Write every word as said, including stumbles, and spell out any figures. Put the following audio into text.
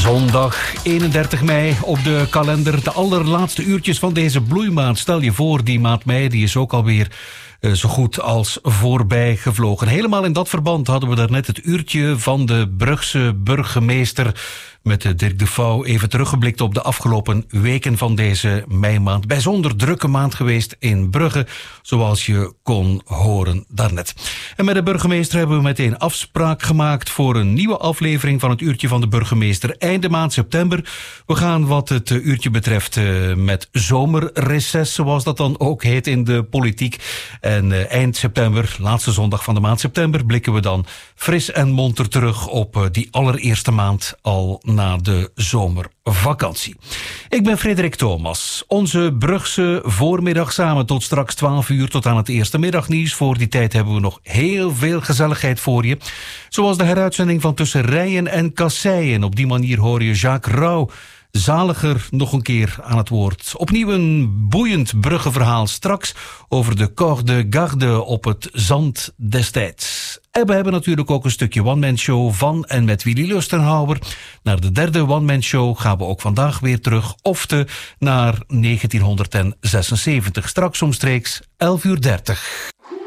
Zondag eenendertig mei op de kalender. De allerlaatste uurtjes van deze bloeimaand. Stel je voor, die maand mei die is ook alweer uh, zo goed als voorbij gevlogen. Helemaal in dat verband hadden we daarnet het uurtje van de Brugse burgemeester met Dirk de Vouw even teruggeblikt op de afgelopen weken van deze meimaand. Bijzonder drukke maand geweest in Brugge, zoals je kon horen daarnet. En met de burgemeester hebben we meteen afspraak gemaakt voor een nieuwe aflevering van het uurtje van de burgemeester einde maand september. We gaan wat het uurtje betreft uh, met zomerreces, zoals dat dan ook heet in de politiek. En uh, eind september, laatste zondag van de maand september, blikken we dan fris en monter terug op uh, die allereerste maand al na de zomervakantie. Ik ben Frederik Thomas. Onze Brugse voormiddag samen tot straks twaalf uur tot aan het eerste middagnieuws. Voor die tijd hebben we nog heel veel gezelligheid voor je. Zoals de heruitzending van Tussen Rijen en Kasseien. Op die manier hoor je Jacques Rauw zaliger nog een keer aan het woord. Opnieuw een boeiend Brugge-verhaal straks over de Corps de Garde op het zand destijds. En we hebben natuurlijk ook een stukje one-man-show van en met Willy Lustenhouwer. Naar de derde one-man-show gaan we ook vandaag weer terug, ofte naar negentienhonderdzesenzeventig. Straks omstreeks elf uur dertig.